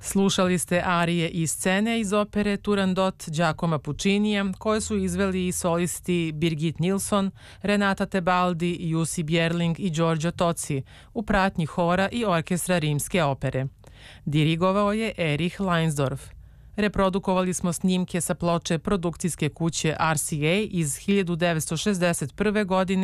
Slušali ste arije i scene iz opere Turandot Giacomo Puccinija, koje su izveli i solisti Birgit Nilsson, Renata Tebaldi, Jussi Björling i Giorgio Tozzi u pratnji hora i orkestra Rimske opere. Dirigovao je Erich Leinsdorf. Reprodukovali smo snimke sa ploče produkcijske kuće RCA iz 1961. godine